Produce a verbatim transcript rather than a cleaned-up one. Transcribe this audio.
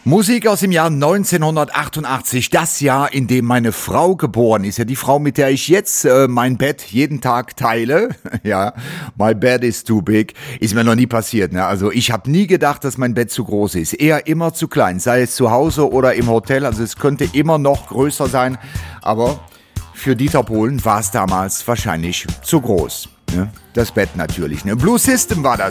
Musik aus dem Jahr neunzehnhundertachtundachtzig, das Jahr, in dem meine Frau geboren ist. Ja, die Frau, mit der ich jetzt äh, mein Bett jeden Tag teile. Ja, my bed is too big. Ist mir noch nie passiert. Ne? Also ich habe nie gedacht, dass mein Bett zu groß ist. Eher immer zu klein, sei es zu Hause oder im Hotel. Also es könnte immer noch größer sein. Aber für Dieter Bohlen war es damals wahrscheinlich zu groß. Ne? Das Bett natürlich. Ne? Blue System war das.